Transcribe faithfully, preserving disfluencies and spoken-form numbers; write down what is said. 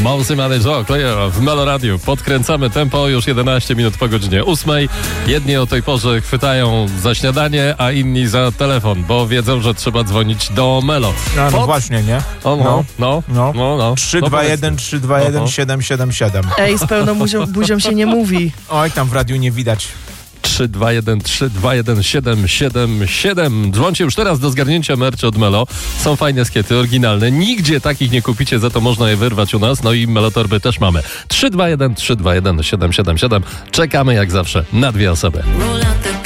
Małsy Manager Kleja w Melo Radio. Podkręcamy tempo, już jedenaście minut po godzinie ósmej. Jedni o tej porze chwytają za śniadanie, a inni za telefon, bo wiedzą, że trzeba dzwonić do Melo. No, no Pod... właśnie, nie? O, no, no, no, no. no, no. trzy dwa jeden, trzy dwa jeden, siedem siedem siedem. Ej, z pełną buzią, buzią się nie mówi. Oj, tam w radiu nie widać. trzy dwa jeden, trzy dwa jeden, siedem siedem siedem. Dzwońcie już teraz do zgarnięcia merchu od Melo. Są fajne skiety, oryginalne. Nigdzie takich nie kupicie, za to można je wyrwać u nas. No i Melotorby też mamy. trzy dwa jeden, trzy dwa jeden, siedem siedem siedem. Czekamy jak zawsze na dwie osoby.